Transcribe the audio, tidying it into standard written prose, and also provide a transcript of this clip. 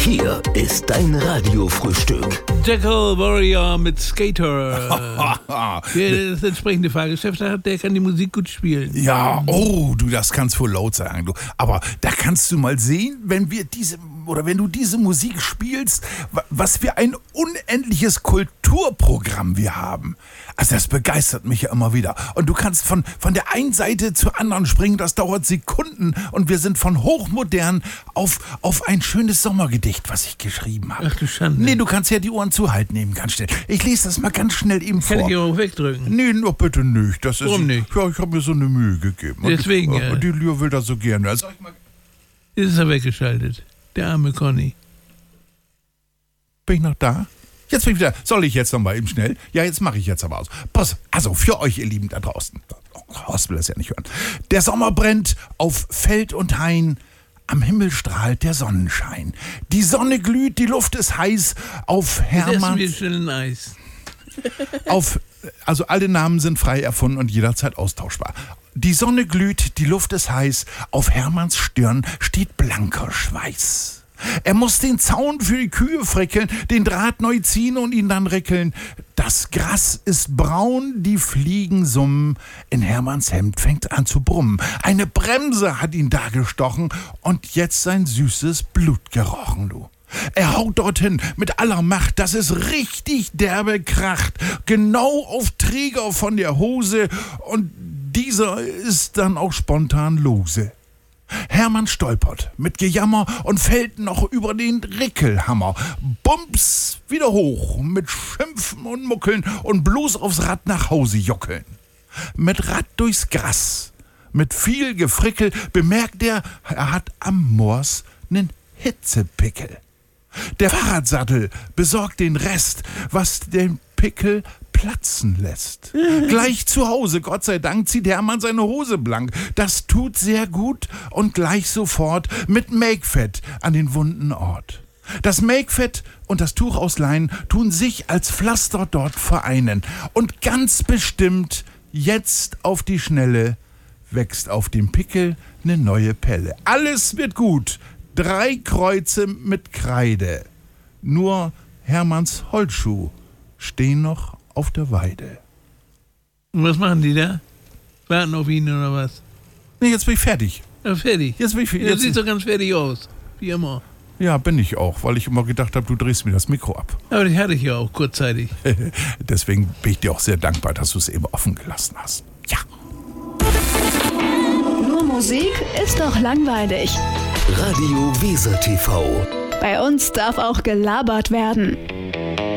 Hier ist dein Radiofrühstück. Jackal Warrior mit Skater. Der das entsprechende Fahrgeschäft hat, der kann die Musik gut spielen. Ja, oh, du, das kannst wohl laut sagen, du. Aber da kannst du mal sehen, wenn du diese Musik spielst, was für ein unendliches Kulturprogramm wir haben. Also das begeistert mich ja immer wieder. Und du kannst von der einen Seite zur anderen springen, das dauert Sekunden und wir sind von hochmodern auf ein schönes Sommergedicht, was ich geschrieben habe. Ach du Schande. Nee, du kannst ja die Ohren zuhalten eben ganz schnell. Ich lese das mal ganz schnell eben vor. Kann ich auch wegdrücken? Nee, nur bitte nicht. Warum nicht? Ja, ich habe mir so eine Mühe gegeben. Deswegen, ja. Und die Lür will das so gerne. Also, Ist er weggeschaltet. Der arme Conny. bin ich noch da? Jetzt bin ich wieder. Soll ich jetzt noch mal eben schnell? Ja, jetzt mache ich jetzt aber aus. Pass, also für euch, ihr Lieben da draußen. Horst will das ja nicht hören. Der Sommer brennt auf Feld und Hain. Am Himmel strahlt der Sonnenschein. Die Sonne glüht, die Luft ist heiß. Auf Hermann. Essen wir schnell ein Eis. Also alle Namen sind frei erfunden und jederzeit austauschbar. Die Sonne glüht, die Luft ist heiß. Auf Hermanns Stirn steht blanker Schweiß. Er muss den Zaun für die Kühe frickeln, den Draht neu ziehen und ihn dann rickeln. Das Gras ist braun, die Fliegen summen. In Hermanns Hemd fängt an zu brummen. Eine Bremse hat ihn da gestochen und jetzt sein süßes Blut gerochen, du. Er haut dorthin mit aller Macht, dass es richtig derbe kracht. Genau auf Träger von der Hose und dieser ist dann auch spontan lose. Hermann stolpert mit Gejammer und fällt noch über den Rickelhammer. Bums, wieder hoch, mit Schimpfen und Muckeln und bloß aufs Rad nach Hause jockeln. Mit Rad durchs Gras, mit viel Gefrickel bemerkt er hat am Moors nen Hitzepickel. Der Fahrradsattel besorgt den Rest, was den Pickel platzen lässt. Gleich zu Hause, Gott sei Dank, zieht Hermann seine Hose blank. Das tut sehr gut und gleich sofort mit Makefett an den wunden Ort. Das Makefett und das Tuch aus Leinen tun sich als Pflaster dort vereinen. Und ganz bestimmt, jetzt auf die Schnelle, wächst auf dem Pickel ne neue Pelle. Alles wird gut. 3 Kreuze mit Kreide. Nur Hermanns Holzschuh stehen noch auf der Weide. Und was machen die da? Warten auf ihn oder was? Nee, jetzt bin ich fertig. Ja, fertig. Jetzt bin ich Jetzt sieht doch ganz fertig aus. Wie immer. Ja, bin ich auch, weil ich immer gedacht habe, du drehst mir das Mikro ab. Aber die hatte ich ja auch kurzzeitig. Deswegen bin ich dir auch sehr dankbar, dass du es eben offen gelassen hast. Ja. Nur Musik ist doch langweilig. Radio Weser TV. Bei uns darf auch gelabert werden.